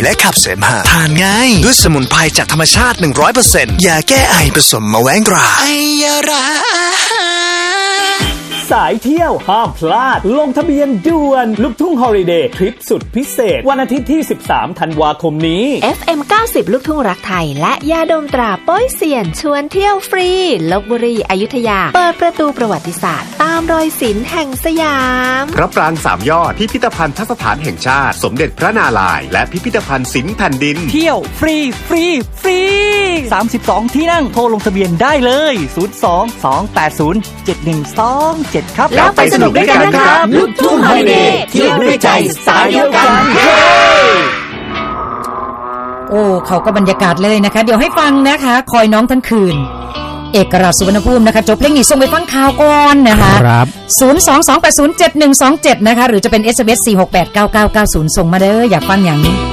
และขับเสมหะทานง่ายด้วยสมุนไพรจากธรรมชาติ 100% ยาแก้ไอผสมมะแว้งกราไอยาราสายเที่ยวห้ามพลาดลงทะเบียนด่วนลูกทุ่งฮอลิเดย์ทริปสุดพิเศษวันอาทิตย์ที่13ธันวาคมนี้ FM 90ลูกทุ่งรักไทยและยาดมตราโป้ยเซียนชวนเที่ยวฟรีลพบุรีอยุธยาเปิดประตูประวัติศาสตร์ตามรอยศิลป์แห่งสยามพระปราง3 ยอดพิพิธภัณฑ์สถานแห่งชาติสมเด็จพระนารายณ์และพิพิธภัณฑ์ศิลป์แผ่นดินเที่ยวฟรี32ที่นั่งโทรลงทะเบียนได้เลย02-280-7127ครับแล้วไปสนุกด้วยกันนะครับลูกทุ่งฮอลิเดย์เที่ยวด้วยใจสายเดียวกันโอ้เขาก็บรรยากาศเลยนะคะเดี๋ยวให้ฟังนะคะคอยน้องทั้งคืนเอกราชสุวรรณภูมินะคะจบเพลงนี้ส่งไปฟังข่าวก่อนนะคะครับ022807127นะคะหรือจะเป็น SMS 4689990ส่งมาเด้ออยากฟังอย่างนี้